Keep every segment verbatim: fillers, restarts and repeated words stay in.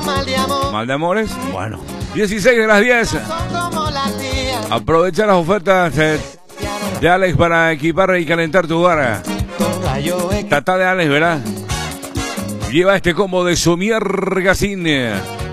Mal de amores. Bueno, dieciséis de las diez. Aprovecha las ofertas de, de Alex para equipar y calentar tu hogar. Tata de Alex, ¿verdad? Lleva este combo de Somier Gacine.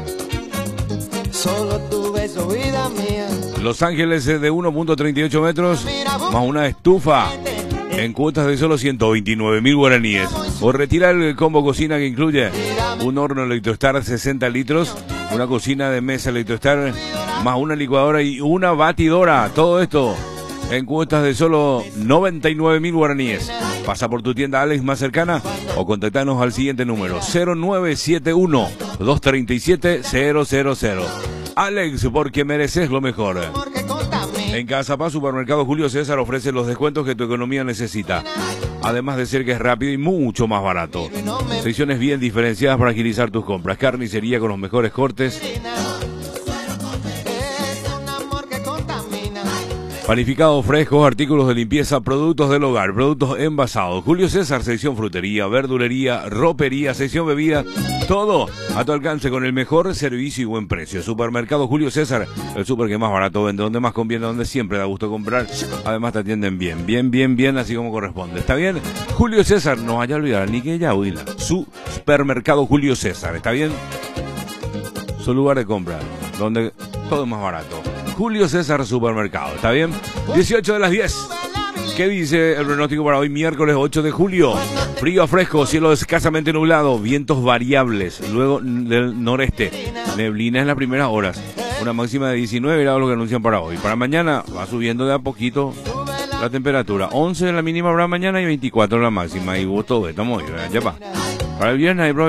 Los Ángeles de uno punto treinta y ocho metros, más una estufa en cuotas de solo ciento veintinueve mil guaraníes. O retira el combo cocina que incluye un horno Electrostar sesenta litros, una cocina de mesa Electrostar, más una licuadora y una batidora. Todo esto en cuotas de solo noventa y nueve mil guaraníes. Pasa por tu tienda Alex más cercana o contactanos al siguiente número cero nueve siete uno, dos tres siete, cero cero cero. Alex, porque mereces lo mejor. En Cazapá, Supermercado Julio César ofrece los descuentos que tu economía necesita. Además de ser que es rápido y mucho más barato. Secciones bien diferenciadas para agilizar tus compras. Carnicería con los mejores cortes. Panificados frescos, artículos de limpieza, productos del hogar, productos envasados. Julio César, sección frutería, verdulería, ropería, sección bebida. Todo a tu alcance con el mejor servicio y buen precio. Supermercado Julio César, el súper que más barato vende, donde más conviene, donde siempre da gusto comprar. Además te atienden bien, bien, bien, bien, así como corresponde. ¿Está bien? Julio César, no vaya a olvidar ni que ya huila. Su Supermercado Julio César, ¿está bien? Su lugar de compra, donde todo es más barato. Julio César Supermercado, ¿está bien? dieciocho de las diez. ¿Qué dice el pronóstico para hoy, miércoles ocho de julio? Frío a fresco, cielo escasamente nublado, vientos variables, luego del noreste, neblina en las primeras horas, una máxima de diecinueve grados lo que anuncian para hoy. Para mañana va subiendo de a poquito la temperatura, once en la mínima para mañana y veinticuatro en la máxima, y vos todo, estamos ahí, ya va. Para el viernes hay